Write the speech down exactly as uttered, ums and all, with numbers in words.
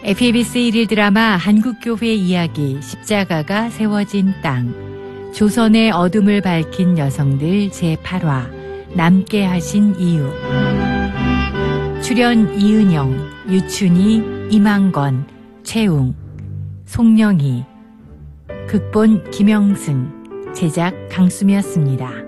에프이비에스 일일 드라마 한국교회 이야기 십자가가 세워진 땅, 조선의 어둠을 밝힌 여성들 제팔 화 남게 하신 이유. 출연 이은영, 유춘희, 이만건, 최웅, 송영희. 극본 김영승, 제작 강수미였습니다.